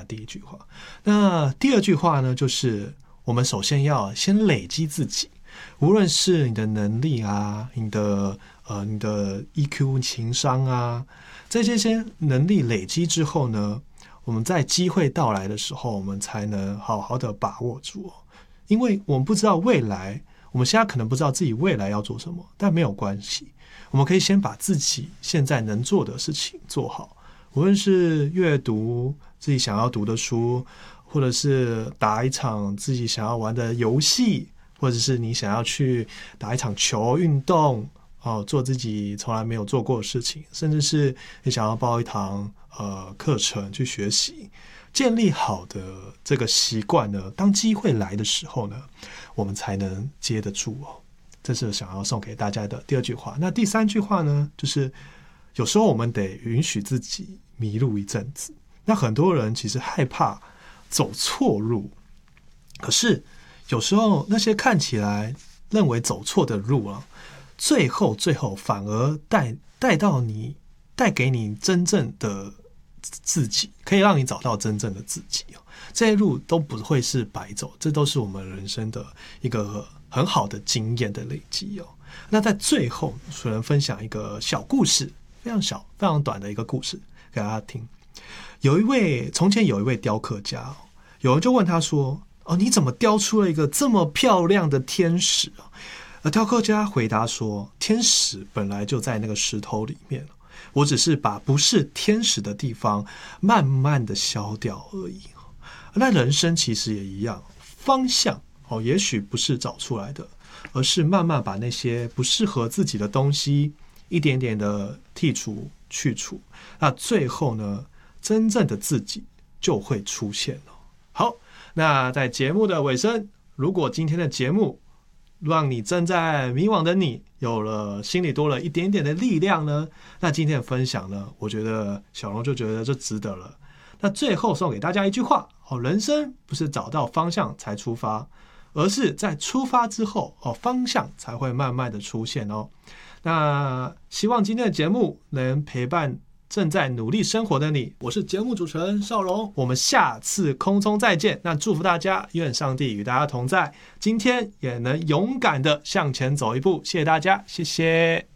第一句话。那第二句话呢，就是我们首先要先累积自己，无论是你的能力啊，你的 EQ 情商啊，在这些能力累积之后呢，我们在机会到来的时候，我们才能好好的把握住。因为我们不知道未来，我们现在可能不知道自己未来要做什么，但没有关系，我们可以先把自己现在能做的事情做好，无论是阅读自己想要读的书，或者是打一场自己想要玩的游戏，或者是你想要去打一场球运动，做自己从来没有做过的事情，甚至是你想要报一堂课程去学习。建立好的这个习惯呢，当机会来的时候呢，我们才能接得住哦。这是想要送给大家的第二句话。那第三句话呢，就是有时候我们得允许自己迷路一阵子。那很多人其实害怕走错路，可是有时候那些看起来认为走错的路啊，最后反而带给你真正的自己，可以让你找到真正的自己。这些路都不会是白走，这都是我们人生的一个很好的经验的累积。那在最后，可能分享一个小故事，非常小非常短的一个故事给大家听。从前有一位雕刻家，有人就问他说，你怎么雕出了一个这么漂亮的天使？而雕刻家回答说，天使本来就在那个石头里面，我只是把不是天使的地方慢慢的消掉而已。那人生其实也一样，方向也许不是找出来的，而是慢慢把那些不适合自己的东西一点点的剔除去除，那最后呢，真正的自己就会出现了。好，那在节目的尾声，如果今天的节目让你正在迷惘的你有了心里多了一点点的力量呢，那今天的分享呢，我觉得小龙就觉得这值得了。那最后送给大家一句话，人生不是找到方向才出发，而是在出发之后，方向才会慢慢的出现哦。那希望今天的节目能陪伴正在努力生活的你，我是节目主持人少龙，我们下次空中再见。那祝福大家，愿上帝与大家同在，今天也能勇敢的向前走一步。谢谢大家，谢谢。